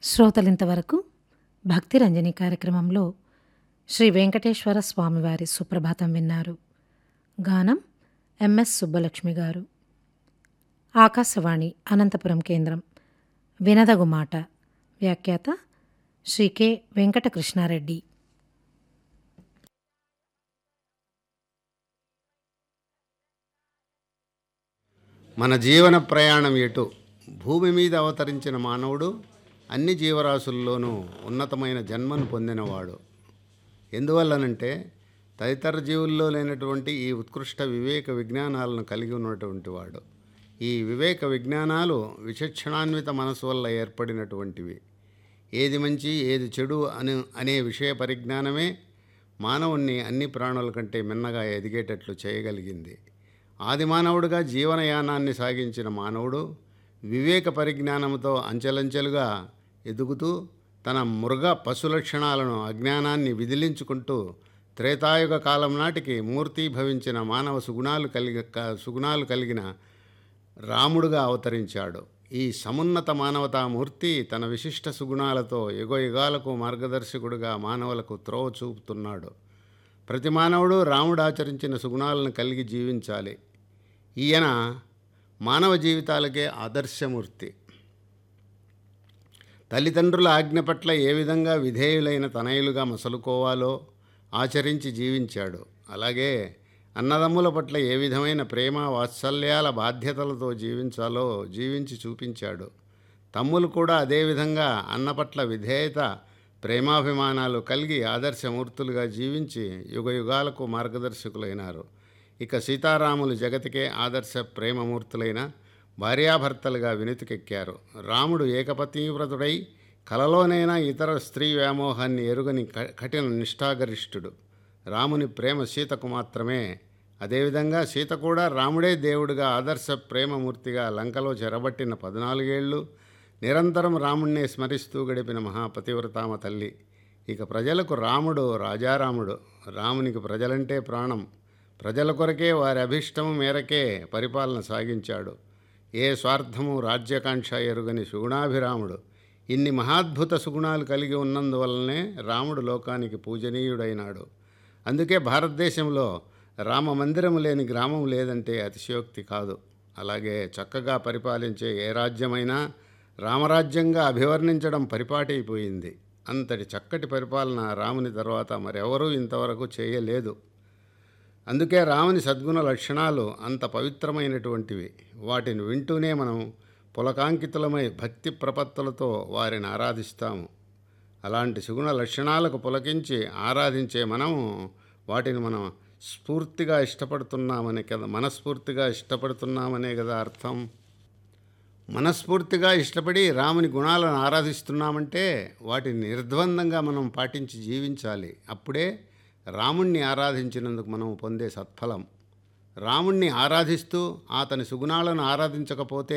శ్రోతలింతవరకు భక్తి రంజని కార్యక్రమంలో శ్రీ వెంకటేశ్వర స్వామివారి సుప్రభాతం విన్నారు. గానం ఎంఎస్ సుబ్బలక్ష్మి గారు. ఆకాశవాణి అనంతపురం కేంద్రం. వినదగు మాట. వ్యాఖ్యాత శ్రీ కె వెంకటకృష్ణారెడ్డి. మన జీవన ప్రయాణం ఎటు? భూమి మీద అవతరించిన మానవుడు అన్ని జీవరాశుల్లోనూ ఉన్నతమైన జన్మను పొందినవాడు. ఎందువల్లనంటే తదితర జీవుల్లో లేనటువంటి ఈ ఉత్కృష్ట వివేక విజ్ఞానాలను కలిగి ఉన్నటువంటి వాడు. ఈ వివేక విజ్ఞానాలు విచక్షణాన్విత మనసు వల్ల ఏర్పడినటువంటివి. ఏది మంచి ఏది చెడు అనే విషయ పరిజ్ఞానమే మానవుణ్ణి అన్ని ప్రాణుల కంటే మిన్నగా ఎదిగేటట్లు చేయగలిగింది. ఆది మానవుడిగా జీవనయానాన్ని సాగించిన మానవుడు వివేక పరిజ్ఞానంతో అంచెలంచెలుగా ఎదుగుతూ తన మృగ పశు లక్షణాలను అజ్ఞానాన్ని విదిలించుకుంటూ త్రేతాయుగ కాలం నాటికి మూర్తీభవించిన మానవ సుగుణాలు కలిగిన రాముడుగా అవతరించాడు. ఈ సమున్నత మానవతామూర్తి తన విశిష్ట సుగుణాలతో యుగయుగాలకు మార్గదర్శకుడుగా మానవులకు త్రోవ చూపుతున్నాడు. ప్రతి మానవుడు రాముడు ఆచరించిన సుగుణాలను కలిగి జీవించాలి. ఈయన మానవ జీవితాలకే ఆదర్శమూర్తి. తల్లిదండ్రుల ఆజ్ఞ పట్ల ఏ విధంగా విధేయులైన తనయులుగా మసలుకోవాలో ఆచరించి జీవించాడు. అలాగే అన్నదమ్ముల పట్ల ఏ విధమైన ప్రేమ వాత్సల్యాల బాధ్యతలతో జీవించాలో జీవించి చూపించాడు. తమ్ములు కూడా అదేవిధంగా అన్న పట్ల విధేయత ప్రేమాభిమానాలు కలిగి ఆదర్శమూర్తులుగా జీవించి యుగయుగాలకు మార్గదర్శకులైనారు. ఇక సీతారాములు జగతికే ఆదర్శ ప్రేమమూర్తులైన భార్యాభర్తలుగా వినుతికెక్కారు. రాముడు ఏకపత్నీవ్రతుడై కలలోనైనా ఇతర స్త్రీ వ్యామోహాన్ని ఎరుగని కఠిన నిష్ఠాగరిష్ఠుడు. రాముని ప్రేమ సీతకు మాత్రమే. అదేవిధంగా సీత కూడా రాముడే దేవుడిగా ఆదర్శ ప్రేమమూర్తిగా లంకలో చెరబట్టిన 14 ఏళ్ళు నిరంతరం రాముణ్ణే స్మరిస్తూ గడిపిన మహాపతివ్రతామ తల్లి. ఇక ప్రజలకు రాముడు రాజారాముడు. రామునికి ప్రజలంటే ప్రాణం. ప్రజల కొరకే వారి అభిష్టము మేరకే పరిపాలన సాగించాడు. ఏ స్వార్థము రాజ్యాకాంక్ష ఎరుగని సుగుణాభిరాముడు. ఇన్ని మహాద్భుత సుగుణాలు కలిగి ఉన్నందువల్లనే రాముడు లోకానికి పూజనీయుడైనాడు. అందుకే భారతదేశంలో రామ మందిరము లేని గ్రామం లేదంటే అతిశయోక్తి కాదు. అలాగే చక్కగా పరిపాలించే ఏ రాజ్యమైనా రామరాజ్యంగా అభివర్ణించడం పరిపాటైపోయింది. అంతటి చక్కటి పరిపాలన రాముని తర్వాత మరెవరూ ఇంతవరకు చేయలేదు. అందుకే రాముని సద్గుణ లక్షణాలు అంత పవిత్రమైనటువంటివి. వాటిని వింటూనే మనం పులకాంకితులమై భక్తి ప్రపత్తులతో వారిని ఆరాధిస్తాము. అలాంటి సుగుణ లక్షణాలకు పులకించి ఆరాధించే మనము వాటిని మనం మనస్ఫూర్తిగా ఇష్టపడుతున్నామనే కదా అర్థం. మనస్ఫూర్తిగా ఇష్టపడి రాముని గుణాలను ఆరాధిస్తున్నామంటే వాటిని నిర్ద్వందంగా మనం పాటించి జీవించాలి. అప్పుడే రాముణ్ణి ఆరాధించినందుకు మనం పొందే సత్ఫలం. రాముణ్ణి ఆరాధిస్తూ అతని సుగుణాలను ఆరాధించకపోతే